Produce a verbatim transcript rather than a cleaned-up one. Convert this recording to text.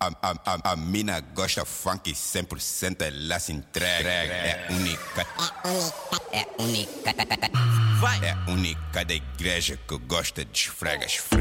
A, a, a, a mina gosta funk cem por cento, ela se entrega. É única, É única, é única. vai. É única da igreja que gosta de esfrega, esfrega.